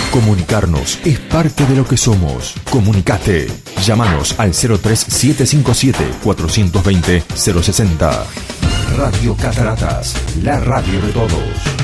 Comunicarnos es parte de lo que somos. Comunicate. Llámanos al 03757-420-060. Radio Cataratas, la radio de todos.